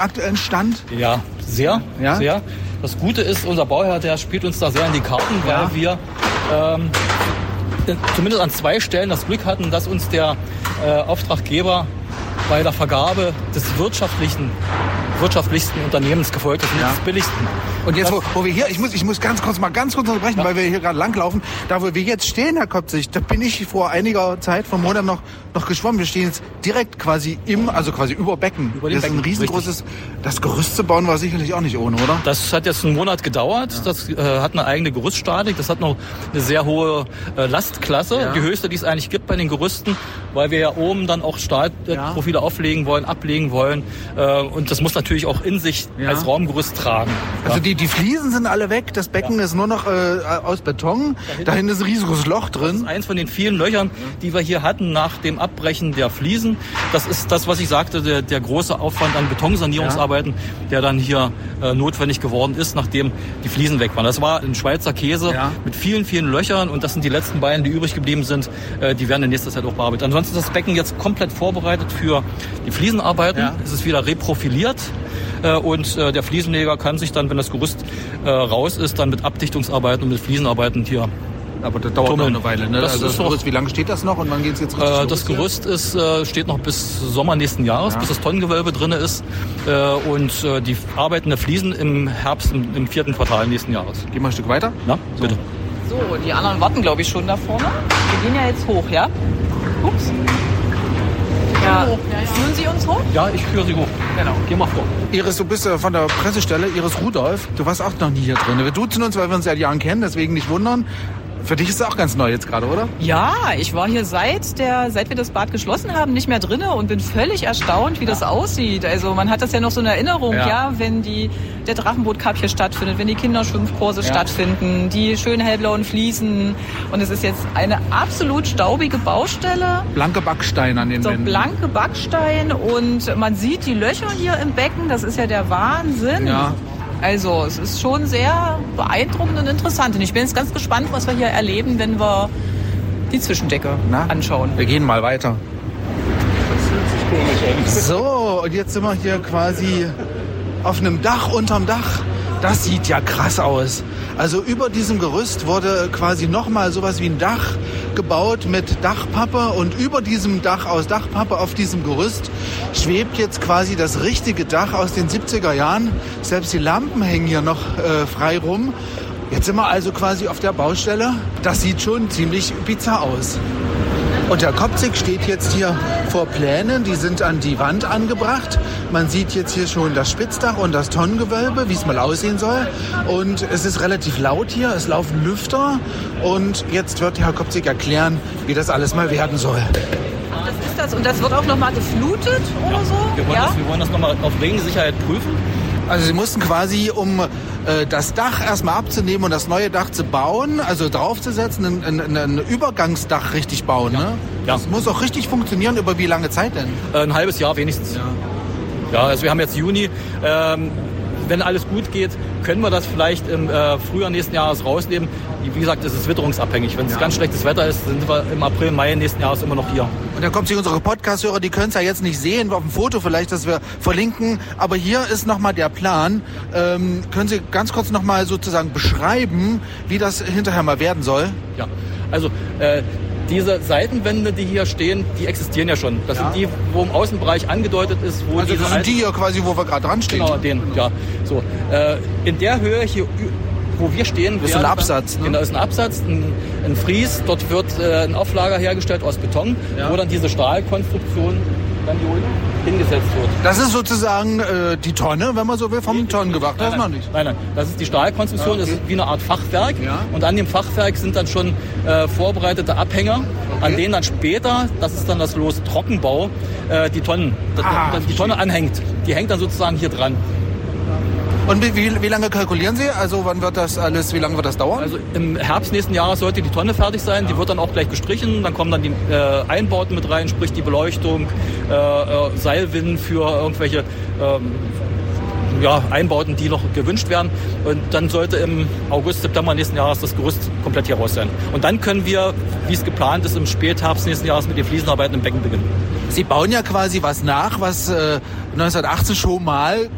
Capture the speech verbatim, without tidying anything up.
aktuellen Stand? Ja, sehr, ja? sehr. Das Gute ist, unser Bauherr, der spielt uns da sehr in die Karten, weil ja. wir ähm, zumindest an zwei Stellen das Glück hatten, dass uns der äh, Auftraggeber bei der Vergabe des wirtschaftlichen wirtschaftlichsten Unternehmens gefolgt ist, nicht ja. des billigsten. Und jetzt, wo, wo wir hier, ich muss, ich muss ganz kurz mal ganz kurz unterbrechen, ja. weil wir hier gerade langlaufen. Da, wo wir jetzt stehen, Herr Kopzig, da bin ich vor einiger Zeit, vor einem Monat noch, noch geschwommen. Wir stehen jetzt direkt quasi im, also quasi über Becken. Über das Becken. Ist ein riesengroßes, richtig. Das Gerüst zu bauen war sicherlich auch nicht ohne, oder? Das hat jetzt einen Monat gedauert. Ja. Das äh, hat eine eigene Gerüststatik. Das hat noch eine sehr hohe äh, Lastklasse. Ja. Die höchste, die es eigentlich gibt bei den Gerüsten, weil wir ja oben dann auch Stahlprofile ja. auflegen wollen, ablegen wollen. Äh, und das muss natürlich auch in sich ja. als Raumgerüst tragen. Also ja. die, die Fliesen sind alle weg, das Becken ja. ist nur noch äh, aus Beton. Dahin ist ein riesiges Loch drin. Das ist eins von den vielen Löchern, die wir hier hatten nach dem Abbrechen der Fliesen. Das ist das, was ich sagte, der, der große Aufwand an Betonsanierungsarbeiten, ja. der dann hier äh, notwendig geworden ist, nachdem die Fliesen weg waren. Das war ein Schweizer Käse ja. mit vielen, vielen Löchern und das sind die letzten beiden, die übrig geblieben sind. Äh, die werden in nächster Zeit auch bearbeitet. Ansonsten ist das Becken jetzt komplett vorbereitet für die Fliesenarbeiten. Ja. Es ist wieder reprofiliert. Und äh, der Fliesenleger kann sich dann, wenn das Gerüst äh, raus ist, dann mit Abdichtungsarbeiten und mit Fliesenarbeiten hier. Aber das dauert noch eine Weile, ne? Das also das Gerüst, noch, wie lange steht das noch und wann geht's jetzt richtig äh, Das los, Gerüst ja? ist, äh, steht noch bis Sommer nächsten Jahres, ja. bis das Tonnengewölbe drin ist. Äh, und äh, die Arbeiten der Fliesen im Herbst, im, im vierten Quartal nächsten Jahres. Gehen wir ein Stück weiter? Ja, so. Bitte. So, die anderen warten, glaube ich, schon da vorne. Wir gehen ja jetzt hoch, ja? Ups. Ja. Führen Sie uns hoch? Ja, ich führe Sie hoch. Genau. Geh mal vor. Iris, du bist von der Pressestelle, Iris Rudolph. Du warst auch noch nie hier drin. Wir duzen uns, weil wir uns seit Jahren kennen, deswegen nicht wundern. Für dich ist es auch ganz neu jetzt gerade, oder? Ja, ich war hier seit der, seit wir das Bad geschlossen haben, nicht mehr drinne und bin völlig erstaunt, wie ja. das aussieht. Also man hat das ja noch so in Erinnerung, ja, ja wenn die, der Drachenboot-Cup hier stattfindet, wenn die Kinderschwimmkurse ja. stattfinden, die schönen hellblauen Fliesen. Und es ist jetzt eine absolut staubige Baustelle. Blanke Backstein an den so Wänden. Blanke Backstein und man sieht die Löcher hier im Becken, das ist ja der Wahnsinn. Ja. Also es ist schon sehr beeindruckend und interessant. Und ich bin jetzt ganz gespannt, was wir hier erleben, wenn wir die Zwischendecke Na, anschauen. Wir gehen mal weiter. So, und jetzt sind wir hier quasi auf einem Dach unterm Dach. Das sieht ja krass aus. Also über diesem Gerüst wurde quasi nochmal sowas wie ein Dach gebaut mit Dachpappe und über diesem Dach aus Dachpappe auf diesem Gerüst schwebt jetzt quasi das richtige Dach aus den siebziger Jahren. Selbst die Lampen hängen hier noch äh, frei rum. Jetzt sind wir also quasi auf der Baustelle. Das sieht schon ziemlich bizarr aus. Und Herr Kopzig steht jetzt hier vor Plänen, die sind an die Wand angebracht. Man sieht jetzt hier schon das Spitzdach und das Tonnengewölbe, wie es mal aussehen soll. Und es ist relativ laut hier, es laufen Lüfter. Und jetzt wird Herr Kopzig erklären, wie das alles mal werden soll. Das ist das. Und das wird auch nochmal geflutet oder ja, so? Wir wollen, ja? das, wir wollen das nochmal auf Regensicherheit prüfen. Also Sie mussten quasi, um äh, das Dach erstmal abzunehmen und das neue Dach zu bauen, also draufzusetzen, ein, ein, ein Übergangsdach richtig bauen. Ja. Ne? Ja. Das muss auch richtig funktionieren. Über wie lange Zeit denn? Äh, ein halbes Jahr wenigstens. Ja, ja, also wir haben jetzt Juni. Ähm, wenn alles gut geht, können wir das vielleicht im äh, Frühjahr nächsten Jahres rausnehmen. Wie gesagt, es ist witterungsabhängig. Wenn es ja. ganz schlechtes Wetter ist, sind wir im April, Mai nächsten Jahres immer noch hier. Und dann kommt sich unsere Podcast-Hörer, die können es ja jetzt nicht sehen, auf dem Foto vielleicht, das wir verlinken. Aber hier ist nochmal der Plan. Ähm, können Sie ganz kurz nochmal sozusagen beschreiben, wie das hinterher mal werden soll? Ja, also äh, diese Seitenwände, die hier stehen, die existieren ja schon. Das ja. sind die, wo im Außenbereich angedeutet ist, wo also diese das sind die hier quasi, wo wir gerade dran stehen. Genau, den, ja. So, äh, in der Höhe hier, wo wir stehen, das ist ein Absatz. Ne? Genau, das ist ein Absatz, ein, ein Fries. Dort wird äh, ein Auflager hergestellt aus Beton, ja. wo dann diese Stahlkonstruktion dann hier unten hingesetzt wird. Das ist sozusagen äh, die Tonne, wenn man so will, vom nee, Tonnengewacht. Das nein, noch nicht. Nein, nein, das ist die Stahlkonstruktion. Ah, okay. Das ist wie eine Art Fachwerk. Ja. Und an dem Fachwerk sind dann schon äh, vorbereitete Abhänger, okay. an denen dann später, das ist dann das Los Trockenbau, äh, die Tonnen, ah, die Tonne anhängt. Die hängt dann sozusagen hier dran. Und wie, wie, wie lange kalkulieren Sie? Also wann wird das alles, wie lange wird das dauern? Also im Herbst nächsten Jahres sollte die Tonne fertig sein. Ja. Die wird dann auch gleich gestrichen. Dann kommen dann die äh, Einbauten mit rein, sprich die Beleuchtung, äh, äh, Seilwinden für irgendwelche ähm, ja, Einbauten, die noch gewünscht werden. Und dann sollte im August, September nächsten Jahres das Gerüst komplett hier raus sein. Und dann können wir, wie es geplant ist, im Spätherbst nächsten Jahres mit den Fliesenarbeiten im Becken beginnen. Sie bauen ja quasi was nach, was äh, neunzehnhundertachtzehn schon mal